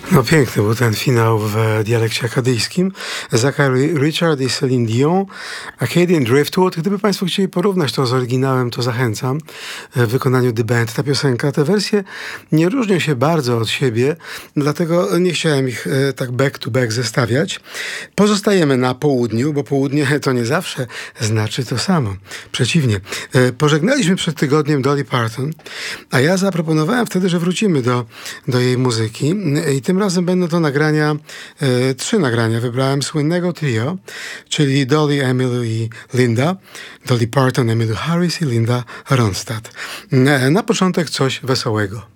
No piękny był ten finał w dialekcie akadyjskim. Zachary Richard i Celine Dion, Acadian Driftwood. Gdyby Państwo chcieli porównać to z oryginałem, to zachęcam. W wykonaniu The Band ta piosenka. Te wersje nie różnią się bardzo od siebie, dlatego nie chciałem ich tak back to back zestawiać. Pozostajemy na południu, bo południe to nie zawsze znaczy to samo. Przeciwnie. Pożegnaliśmy przed tygodniem Dolly Parton, a ja zaproponowałem wtedy, że wrócimy do jej muzyki i tym razem będą to nagrania, 3 nagrania. Wybrałem słynnego trio, czyli Dolly, Emmylou i Linda. Dolly Parton, Emmylou Harris i Linda Ronstadt. Na początek coś wesołego.